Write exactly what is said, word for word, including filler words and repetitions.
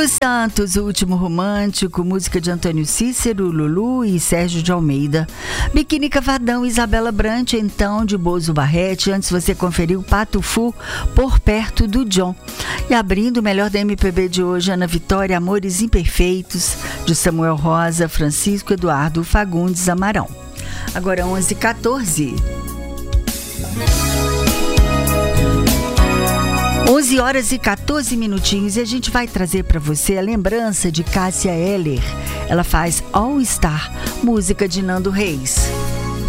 Silvio Santos, O Último Romântico, música de Antônio Cícero, Lulu e Sérgio de Almeida. Biquíni Cavadão, Isabela Brant, então, de Bozo Barrete. Antes você conferiu Pato Fu, Por Perto do John. E abrindo o melhor da M P B de hoje, Ana Vitória, Amores Imperfeitos, de Samuel Rosa, Francisco Eduardo Fagundes Amarão. Agora onze e quatorze. onze horas e quatorze minutinhos e a gente vai trazer para você a lembrança de Cássia Eller. Ela faz All Star, música de Nando Reis.